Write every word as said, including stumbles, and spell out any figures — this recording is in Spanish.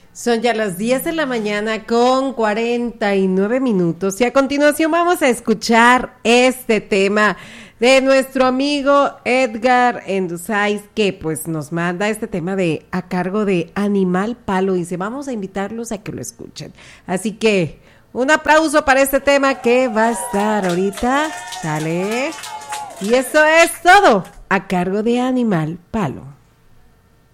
Son ya las diez de la mañana con cuarenta y nueve minutos y a continuación vamos a escuchar este tema de nuestro amigo Edgar Enduzais, que pues nos manda este tema de a cargo de Animal Palo. Dice, vamos a invitarlos a que lo escuchen. Así que un aplauso para este tema que va a estar ahorita. Dale. Y eso es todo a cargo de Animal Palo.